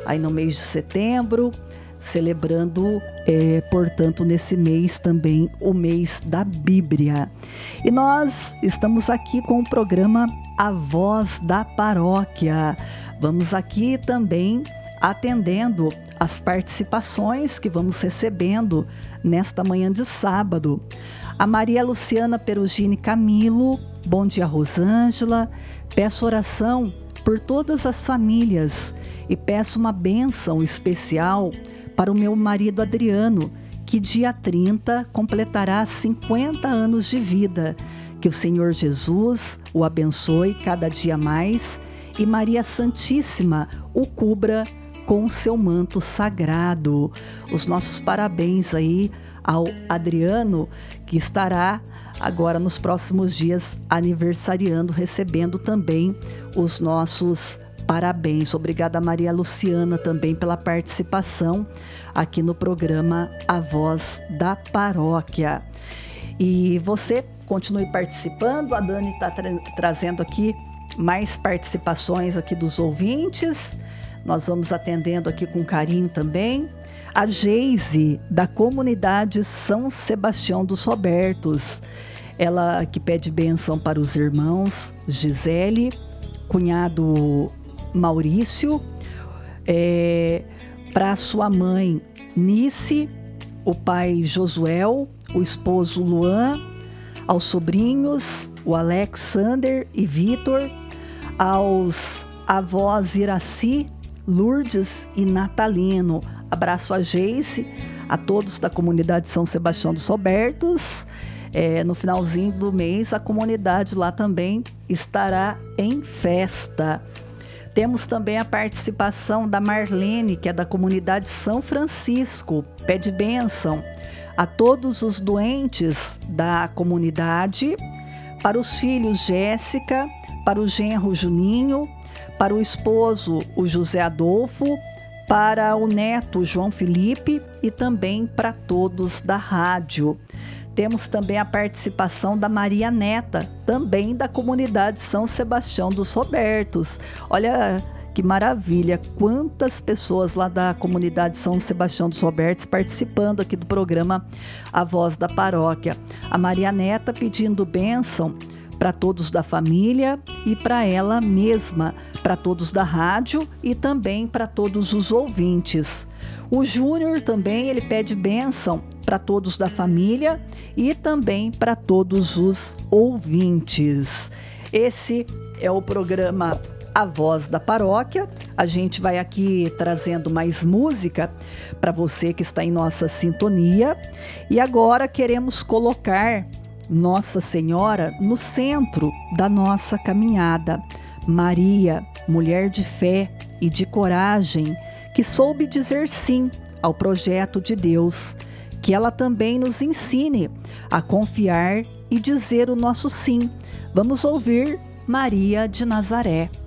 aí no mês de setembro, celebrando, portanto, nesse mês também o mês da Bíblia. E nós estamos aqui com o programa A Voz da Paróquia. Vamos aqui também atendendo as participações que vamos recebendo nesta manhã de sábado. A Maria Luciana Perugini Camilo, bom dia Rosângela, peço oração por todas as famílias e peço uma bênção especial para o meu marido Adriano, que dia 30 completará 50 anos de vida. Que o Senhor Jesus o abençoe cada dia mais e Maria Santíssima o cubra com o seu manto sagrado. Os nossos parabéns aí ao Adriano, que estará agora nos próximos dias aniversariando, recebendo também os nossos parabéns. Obrigada, Maria Luciana, também pela participação aqui no programa A Voz da Paróquia. E você continue participando, a Dani está trazendo aqui mais participações aqui dos ouvintes. Nós vamos atendendo aqui com carinho também. A Geise, da comunidade São Sebastião dos Robertos, ela que pede bênção para os irmãos Gisele, cunhado Maurício, para sua mãe Nice, o pai Josuel, o esposo Luan, aos sobrinhos, o Alexander e Vitor, aos avós Iraci, Lourdes e Natalino. Abraço a Geice, a todos da comunidade São Sebastião dos Robertos. No finalzinho do mês, a comunidade lá também estará em festa. Temos também a participação da Marlene, que é da comunidade São Francisco. Pede bênção a todos os doentes da comunidade, para os filhos Jéssica, para o genro Juninho, para o esposo o José Adolfo, para o neto João Felipe e também para todos da rádio. Temos também a participação da Maria Neta, também da comunidade São Sebastião dos Robertos. Olha que maravilha, quantas pessoas lá da comunidade São Sebastião dos Robertos participando aqui do programa A Voz da Paróquia. A Maria Neta pedindo bênção para todos da família e para ela mesma, para todos da rádio e também para todos os ouvintes. O Júnior também, ele pede bênção para todos da família e também para todos os ouvintes. Esse é o programa A Voz da Paróquia. A gente vai aqui trazendo mais música para você que está em nossa sintonia. E agora queremos colocar Nossa Senhora no centro da nossa caminhada. Maria, mulher de fé e de coragem, que soube dizer sim ao projeto de Deus, que ela também nos ensine a confiar e dizer o nosso sim. Vamos ouvir Maria de Nazaré.